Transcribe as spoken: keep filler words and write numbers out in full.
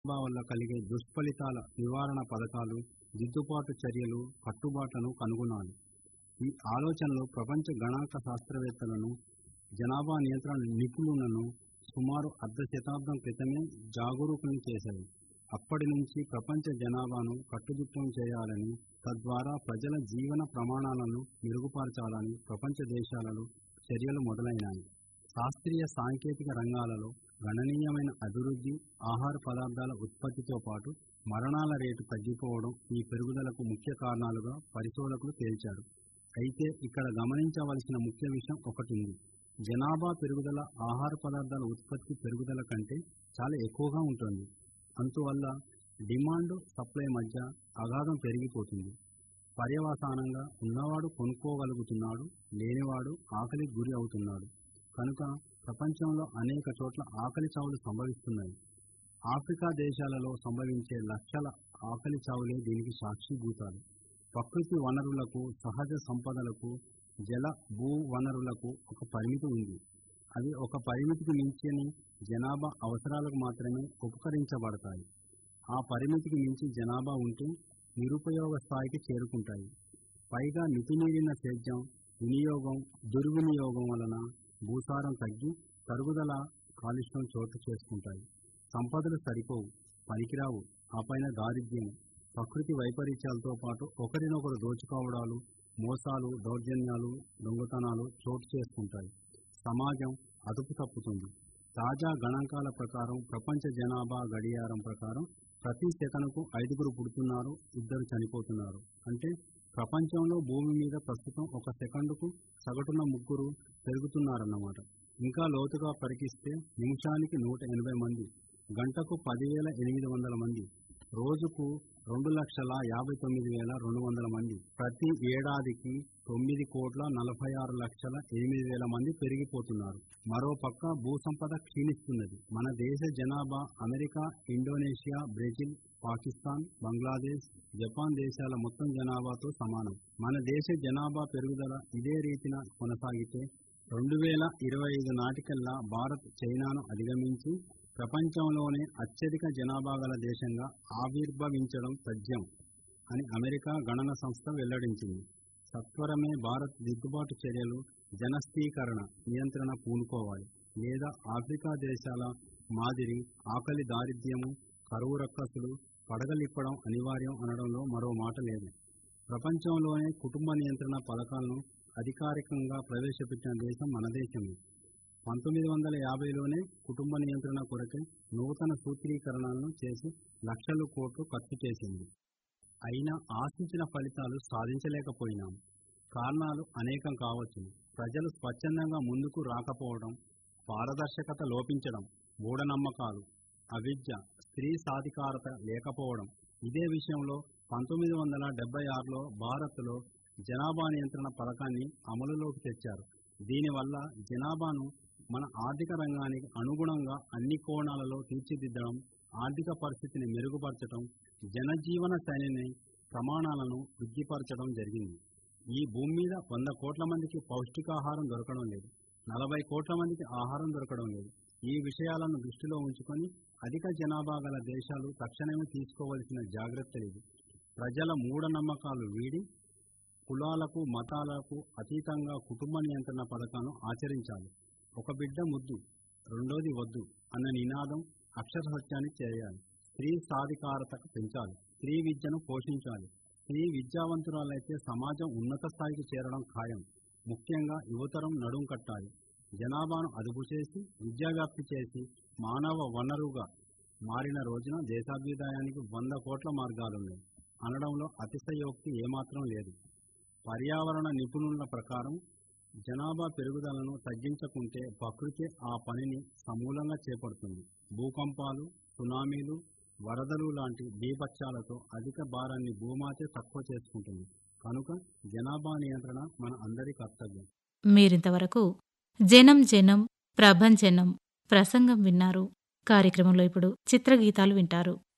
జనాభా వల్ల కలిగే దుష్ఫలితాల నివారణ పథకాలు, దిద్దుబాటు చర్యలు, కట్టుబాట్లను కనుగొనాలి. ఈ ఆలోచనలు ప్రపంచ గణాంక శాస్త్రవేత్తలను, జనాభా నియంత్రణ నిపుణులను సుమారు అర్ధ శతాబ్దం క్రితమే జాగరూకుల్ని చేశాయి. అప్పటి నుంచి ప్రపంచ జనాభాను కట్టుదిట్టం చేయాలని, తద్వారా ప్రజల జీవన ప్రమాణాలను మెరుగుపరచాలని ప్రపంచ దేశాలలో చర్యలు మొదలైనాయి. శాస్త్రీయ సాంకేతిక రంగాలలో గణనీయమైన అభివృద్ధి, ఆహార పదార్థాల ఉత్పత్తితో పాటు మరణాల రేటు తగ్గిపోవడం ఈ పెరుగుదలకు ముఖ్య కారణాలుగా పరిశోధకులు తేల్చారు. అయితే ఇక్కడ గమనించవలసిన ముఖ్య విషయం ఒకటుంది. జనాభా పెరుగుదల ఆహార పదార్థాల ఉత్పత్తి పెరుగుదల కంటే చాలా ఎక్కువగా ఉంటుంది. అందువల్ల డిమాండ్, సప్లై మధ్య అగాధం పెరిగిపోతుంది. పర్యవసానంగా ఉన్నవాడు కొనుక్కోగలుగుతున్నాడు, లేనివాడు ఆకలికి గురి అవుతున్నాడు. కనుక ప్రపంచంలో అనేక చోట్ల ఆకలి చావులు సంభవిస్తున్నాయి. ఆఫ్రికా దేశాలలో సంభవించే లక్షల ఆకలి చావులే దీనికి సాక్షిభూతాలు. ప్రకృతి వనరులకు, సహజ సంపదలకు, జల భూ వనరులకు ఒక పరిమితి ఉంది. అవి ఒక పరిమితికి మించని జనాభా అవసరాలకు మాత్రమే ఉపకరించబడతాయి. ఆ పరిమితికి మించి జనాభా ఉంటే నిరుపయోగ స్థాయికి చేరుకుంటాయి. పైగా మితిమీరిన సేద్యం, వినియోగం, దుర్వినియోగం వలన భూసారం తగ్గి తరుగుదల, కాలుష్యం చోటు చేసుకుంటాయి. సంపదలు సరిపోవు, పనికిరావు. ఆ పైన దారిద్ర్యం, ప్రకృతి వైపరీత్యాలతో పాటు ఒకరినొకరు దోచుకోవడాలు, మోసాలు, దౌర్జన్యాలు, దొంగతనాలు చోటు చేసుకుంటాయి. సమాజం అదుపు తప్పుతుంది. తాజా గణాంకాల ప్రకారం ప్రపంచ జనాభా గడియారం ప్రకారం ప్రతి సెకనుకు ఐదుగురు పుడుతున్నారు, ఇద్దరు చనిపోతున్నారు. అంటే ప్రపంచంలో భూమి మీద ప్రస్తుతం ఒక సెకండుకు సగటున ముగ్గురు పెరుగుతున్నారన్నమాట. ఇంకా లోతుగా పరికిస్తే నిమిషానికి నూట ఎనభై మంది, గంటకు పదివేల ఎనిమిది వందల మంది, రోజుకు రెండు లక్షల యాభై తొమ్మిది వేల రెండు వందల మంది, ప్రతి ఏడాదికి తొమ్మిది కోట్ల నలభై ఆరు లక్షల ఎనిమిది వేల మంది పెరిగిపోతున్నారు. మరోపక్క భూసంపద క్షీణిస్తున్నది. మన దేశ జనాభా America, Indonesia, Brazil, Pakistan, Bangladesh, Japan దేశాల మొత్తం జనాభాతో సమానం. మన దేశ జనాభా పెరుగుదల ఇదే రీతిన కొనసాగితే రెండు వేల ఇరవై ఐదు నాటికల్లా భారత్ చైనాను అధిగమించి ప్రపంచంలోనే అత్యధిక జనాభా గల దేశంగా ఆవిర్భవించడం తథ్యం అని అమెరికా గణన సంస్థ వెల్లడించింది. సత్వరమే భారత్ దిద్దుబాటు చర్యలు, జనస్థీకరణ నియంత్రణ పూనుకోవాలి. లేదా ఆఫ్రికా దేశాల మాదిరి ఆకలి, దారిద్ర్యము, కరువు రక్కసులు పడగలిప్పడం అనివార్యం అనడంలో మరో మాట లేదు. ప్రపంచంలోనే కుటుంబ నియంత్రణ పథకాలను అధికారికంగా ప్రవేశపెట్టిన దేశం మన దేశమే. పంతొమ్మిది వందల యాభైలోనే కుటుంబ నియంత్రణ కొరకై నూతన సూత్రీకరణలను చేసి లక్షల కోట్లు ఖర్చు చేసింది. అయినా ఆశించిన ఫలితాలు సాధించలేకపోయినాం. కారణాలు అనేకం కావచ్చు. ప్రజలు స్వచ్ఛందంగా ముందుకు రాకపోవడం, పారదర్శకత లోపించడం, మూఢనమ్మకాలు, అవిద్య, స్త్రీ సాధికారత లేకపోవడం. ఇదే విషయంలో పంతొమ్మిది వందల డెబ్బై ఆరులో భారత్లో జనాభా నియంత్రణ పథకాన్ని అమలులోకి తెచ్చారు. దీనివల్ల జనాభాను మన ఆర్థిక రంగానికి అనుగుణంగా అన్ని కోణాలలో తీర్చిదిద్దడం, ఆర్థిక పరిస్థితిని మెరుగుపరచడం, జనజీవన శైలిని ప్రమాణాలను వృద్ధిపరచడం జరిగింది. ఈ భూమి మీద వంద కోట్ల మందికి పౌష్టికాహారం దొరకడం లేదు, నలభై కోట్ల మందికి ఆహారం దొరకడం లేదు. ఈ విషయాలను దృష్టిలో ఉంచుకొని అధిక జనాభా గల దేశాలు తక్షణమే తీసుకోవలసిన జాగ్రత్తలు ఇవి. ప్రజల మూఢనమ్మకాలు వీడి కులాలకు, మతాలకు అతీతంగా కుటుంబ నియంత్రణ పథకాలను ఆచరించాలి. ఒక బిడ్డ ముద్దు, రెండోది వద్దు అన్న నినాదం అక్షర సత్యాన్ని చేయాలి. స్త్రీ సాధికారతకు పెంచాలి. స్త్రీ విద్యను పోషించాలి. స్త్రీ విద్యావంతురాలైతే సమాజం ఉన్నత స్థాయికి చేరడం ఖాయం. ముఖ్యంగా యువతరం నడుం కట్టాలి. జనాభాను అదుపు చేసి, విద్యావ్యాప్తి చేసి మానవ వనరుగా మారిన రోజున దేశాభ్యుదయానికి వంద కోట్ల మార్గాలున్నాయి అనడంలో అతిశయోక్తి ఏమాత్రం లేదు. పర్యావరణ నిపుణుల ప్రకారం జనాభా పెరుగుదలను తగ్గించకుంటే ప్రకృతి ఆ పనిని సమూలంగా చేపడుతుంది. భూకంపాలు, సునామీలు, వరదలు లాంటి బీభత్సాలతో అధిక భారాన్ని భూమాతే తక్కువ చేసుకుంటుంది. కనుక జనాభా నియంత్రణ మన అందరి కర్తవ్యం. మీరింతవరకు జనం జనం ప్రభంజనం ప్రసంగం విన్నారు. కార్యక్రమంలో ఇప్పుడు చిత్రగీతాలు వింటారు.